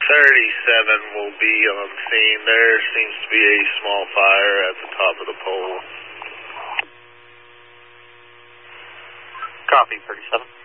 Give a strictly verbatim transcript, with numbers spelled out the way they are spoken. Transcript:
thirty-seven will be on scene. There seems to be a small fire at the top of the pole. Copy, thirty-seven.